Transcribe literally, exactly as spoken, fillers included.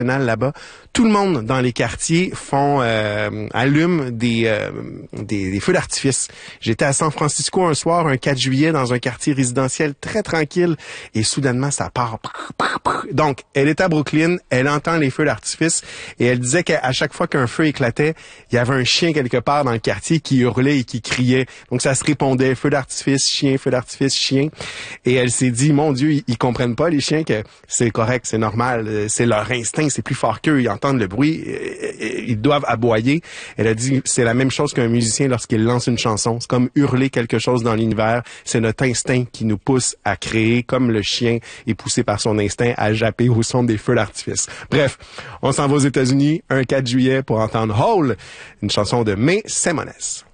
là-bas, tout le monde dans les quartiers font euh, allument des, euh, des des feux d'artifice. J'étais à San Francisco un soir, un quatre juillet, dans un quartier résidentiel très tranquille, et soudainement ça part. Donc, elle est à Brooklyn, elle entend les feux d'artifice, et elle disait qu'à chaque fois qu'un feu éclatait, il y avait un chien quelque part dans le quartier qui hurlait et qui criait. Donc ça se répondait, feu d'artifice, chien, feu d'artifice, chien. Et elle s'est dit, mon Dieu, ils, ils comprennent pas les chiens que c'est correct, c'est normal, c'est leur instinct, c'est plus fort qu'eux, ils entendent le bruit, ils doivent aboyer. Elle a dit, c'est la même chose qu'un musicien lorsqu'il lance une chanson. C'est comme hurler quelque chose dans l'univers. C'est notre instinct qui nous pousse à créer, comme le chien est poussé par son instinct à japper au son des feux d'artifice. Bref, on s'en va aux États-Unis un quatre juillet pour entendre Hole, une chanson de May Semones.